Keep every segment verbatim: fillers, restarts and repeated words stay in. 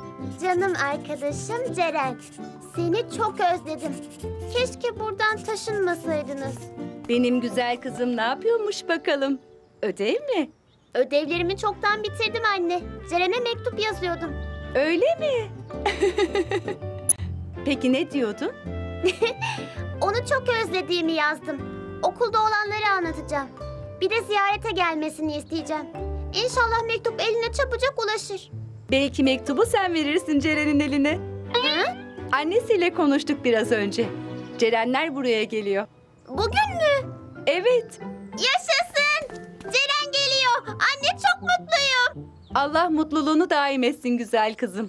Canım arkadaşım Ceren. Seni çok özledim. Keşke buradan taşınmasaydınız. Benim güzel kızım ne yapıyormuş bakalım? Ödev mi? Ödevlerimi çoktan bitirdim anne. Ceren'e mektup yazıyordum. Öyle mi? Peki ne diyordun? Onu çok özlediğimi yazdım. Okulda olanları anlatacağım. Bir de ziyarete gelmesini isteyeceğim. İnşallah mektup eline çabucak ulaşır. Belki mektubu sen verirsin Ceren'in eline. Hı? Annesiyle konuştuk biraz önce. Cerenler buraya geliyor. Bugün mü? Evet. Yaşasın! Ceren geliyor. Anne çok mutluyum. Allah mutluluğunu daim etsin güzel kızım.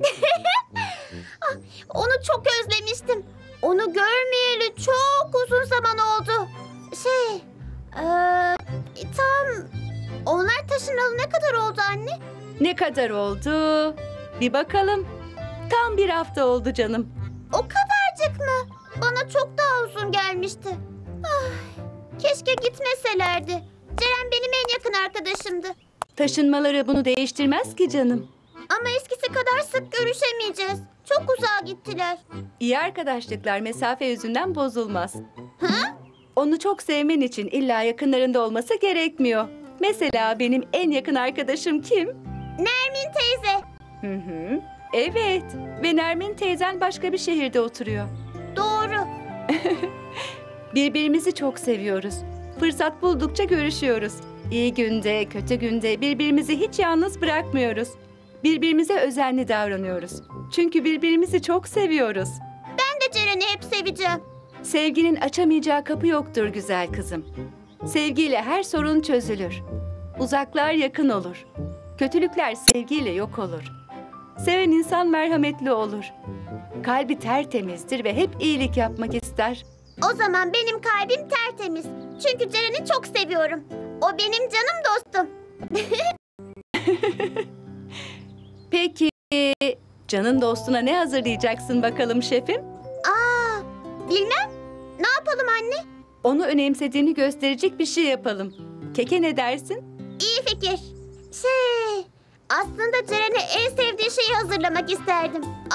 Onu çok özlemiştim. Onu görmeyeli çok uzun zaman oldu. Şey, eee, tam onlar taşınalı ne kadar oldu anne? Ne kadar oldu? Bir bakalım. Tam bir hafta oldu canım. O kadarcık mı? Bana çok daha uzun gelmişti. Ah, keşke gitmeselerdi. Ceren benim en yakın arkadaşımdı. Taşınmaları bunu değiştirmez ki canım. Ama eskisi kadar sık görüşemeyeceğiz. Çok uzağa gittiler. İyi arkadaşlıklar mesafe yüzünden bozulmaz. Hı? Onu çok sevmen için illa yakınlarında olması gerekmiyor. Mesela benim en yakın arkadaşım kim? Nermin teyze. Hı hı. Evet. Ve Nermin teyzen başka bir şehirde oturuyor. Doğru. Birbirimizi çok seviyoruz. Fırsat buldukça görüşüyoruz. İyi günde, kötü günde birbirimizi hiç yalnız bırakmıyoruz. Birbirimize özenli davranıyoruz. Çünkü birbirimizi çok seviyoruz. Ben de Ceren'i hep seveceğim. Sevginin açamayacağı kapı yoktur güzel kızım. Sevgiyle her sorun çözülür. Uzaklar yakın olur. Kötülükler sevgiyle yok olur. Seven insan merhametli olur. Kalbi tertemizdir ve hep iyilik yapmak ister. O zaman benim kalbim tertemiz. Çünkü Ceren'i çok seviyorum. O benim canım dostum. Peki canın dostuna ne hazırlayacaksın bakalım şefim? Aa, bilmem. Ne yapalım anne? Onu önemsediğini gösterecek bir şey yapalım. Keke ne dersin? İyi fikir. Şey, aslında Ceren'e en sevdiği şeyi hazırlamak isterdim.